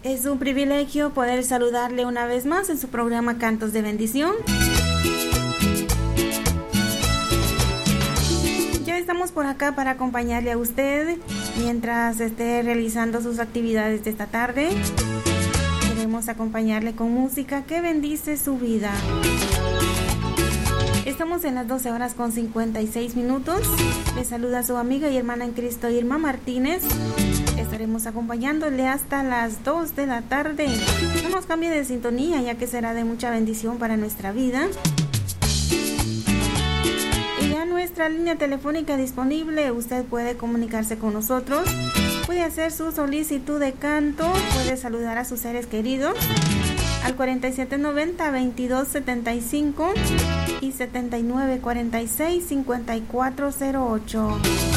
Es un privilegio poder saludarle una vez más en su programa Cantos de Bendición. Ya estamos por acá para acompañarle a usted mientras esté realizando sus actividades de esta tarde. Queremos acompañarle con música que bendice su vida. Estamos en las 12 horas con 56 minutos. Le saluda su amiga y hermana en Cristo, Irma Martínez. Estaremos acompañándole hasta las 2 de la tarde. No nos cambie de sintonía, ya que será de mucha bendición para nuestra vida. Y ya nuestra línea telefónica disponible, usted puede comunicarse con nosotros, puede hacer su solicitud de canto, puede saludar a sus seres queridos al 4790-2275 y 7946-5408.